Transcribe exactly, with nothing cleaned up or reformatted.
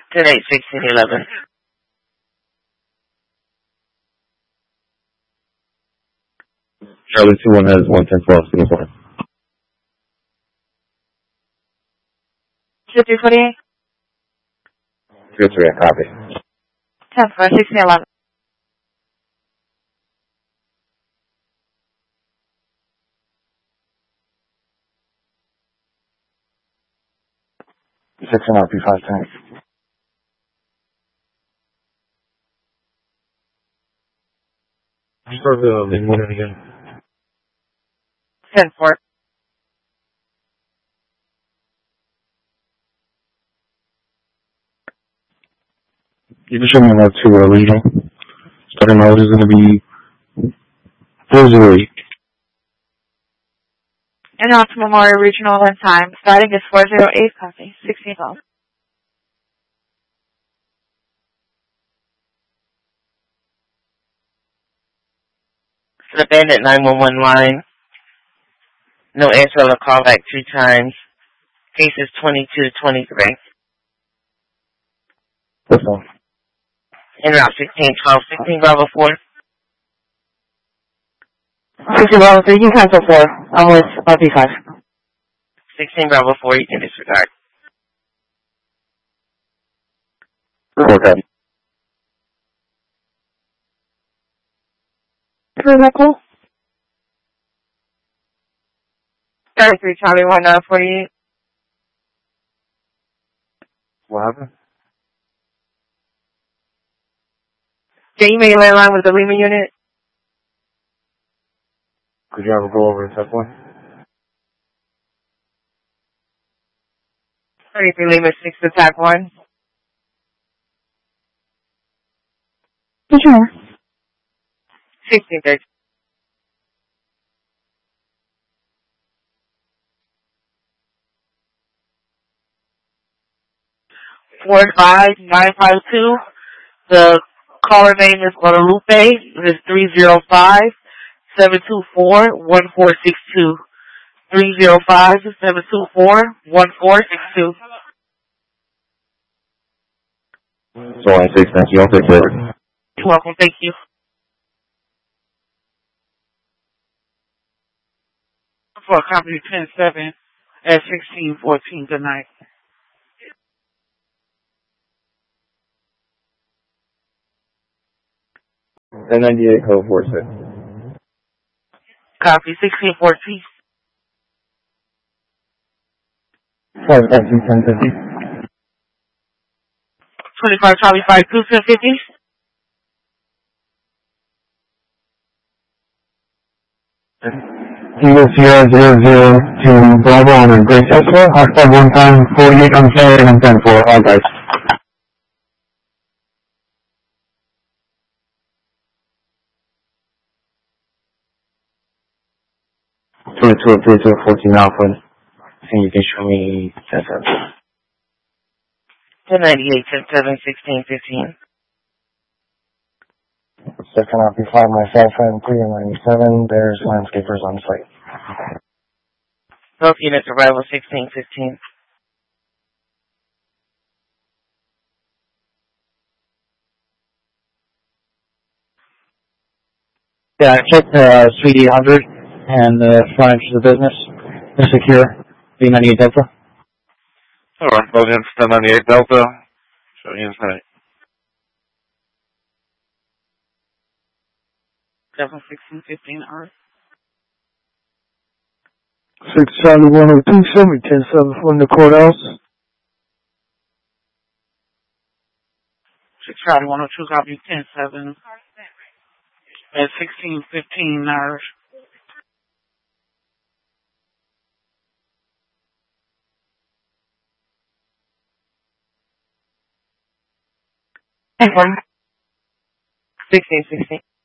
ten eight, sixteen eleven. Charlie two one has one ten twelve, Singapore. two three forty-eight. two three, I copy. ten four, sixteen eleven. six and out, P five ten. Starville, in morning again. ten four. You can show me about two uh, regional. Starting mileage is going to be four zero eight. And on to Memorial Regional and time. Starting is four zero eight, copy. sixteen twelve. It's an abandoned nine one one line. No answer on the call back two times. Case is twenty-two twenty-three. What's on? En route sixteen twelve, sixteen Bravo four. sixteen Bravo three, you can cancel four. I'm with R P five. sixteen Bravo four, you can disregard. Okay. Is that cool? thirty-three Charlie one nine forty-eight. What happened? Yeah, you made a landline with the Lima unit. Could you ever go over and test one? thirty-three Lima six attack one. Sure. sixteen thirty. four five nine five two. The caller name is Guadalupe. It is three zero five, seven two four, one four six two. three zero five, seven two four, one four six two. So I say thank you. I'll take care. You're welcome. Thank you. For a copy of ten seven at sixteen fourteen. Good night. ten ninety-eight, code four six. Copy sixteen fourteen. Five nineteen ten fifty. twenty-five Charlie five two ten fifty. Eagle Sierra zero zero to Bravo on a Grace Tesla. Hostile one time, forty-eight on Saturday and ten four. All guys. twenty-two up to fourteen Alpha. And you can show me ten seven. ten ninety-eight, ten seven, sixteen fifteen. Second R P five, myself and three ninety-seven. There's landscapers on site. Both units arrival sixteen fifteen. Yeah, I checked uh, Suite eight hundred and the front entrance of the business. They're secure. B ninety-eight Delta. Alright, both units ten ninety-eight Delta. Show you inside. seven sixteen fifteen hours. six Charlie one oh two, show me ten seven from the courthouse. six Charlie one oh two, copy ten seven at sixteen fifteen hours. sixteen sixteen.